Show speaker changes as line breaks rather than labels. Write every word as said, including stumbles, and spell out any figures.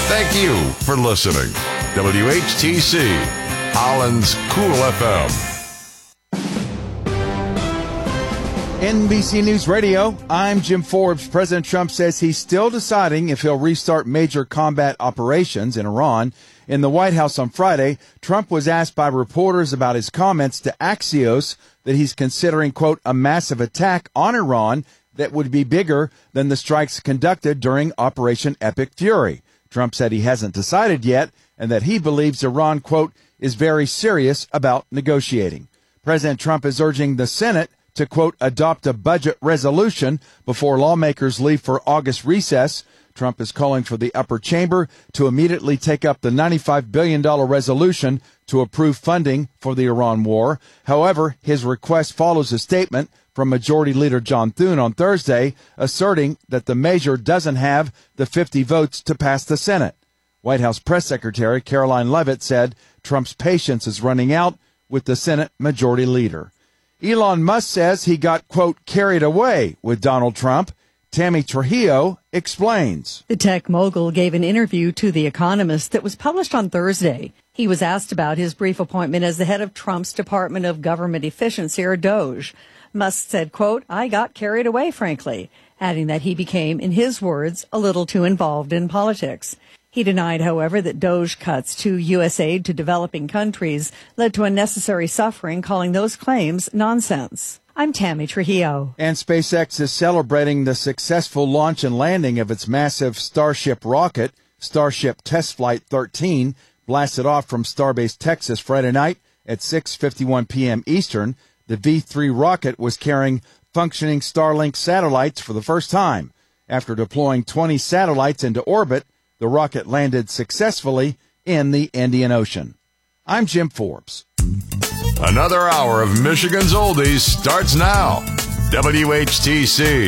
Thank you for listening. W H T C, Holland's Cool F M.
N B C News Radio, I'm Jim Forbes. President Trump says he's still deciding if he'll restart major combat operations in Iran. In the White House on Friday, Trump was asked by reporters about his comments to Axios that he's considering, quote, a massive attack on Iran that would be bigger than the strikes conducted during Operation Epic Fury. Trump said he hasn't decided yet and that he believes Iran, quote, is very serious about negotiating. President Trump is urging the Senate to, quote, adopt a budget resolution before lawmakers leave for August recess. Trump is calling for the upper chamber to immediately take up the ninety-five billion dollars resolution to approve funding for the Iran war. However, his request follows a statement from Majority Leader John Thune on Thursday, asserting that the measure doesn't have the fifty votes to pass the Senate. White House Press Secretary Caroline Leavitt said Trump's patience is running out with the Senate Majority Leader. Elon Musk says he got, quote, carried away with Donald Trump. Tammy Trujillo explains.
The tech mogul gave an interview to The Economist that was published on Thursday. He was asked about his brief appointment as the head of Trump's Department of Government Efficiency, or DOGE. Musk said, quote, I got carried away, frankly, adding that he became, in his words, a little too involved in politics. He denied, however, that DOGE cuts to U S aid to developing countries led to unnecessary suffering, calling those claims nonsense. I'm Tammy Trujillo.
And SpaceX is celebrating the successful launch and landing of its massive Starship rocket. Starship Test Flight thirteen blasted off from Starbase Texas Friday night at six fifty-one p.m. Eastern. The V three rocket was carrying functioning Starlink satellites for the first time. After deploying twenty satellites into orbit, the rocket landed successfully in the Indian Ocean. I'm Jim Forbes.
Another hour of Michigan's Oldies starts now. W H T C.